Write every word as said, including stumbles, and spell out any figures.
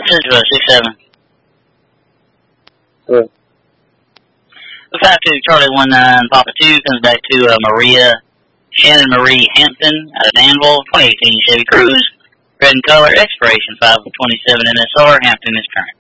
Message was six seven. Good. five two Charlie one nine Papa two comes back to uh, Maria Shannon Marie Hampton out of Danville, twenty eighteen Chevy Cruze, red in color, expiration five of twenty-seven N S R, Hampton is current.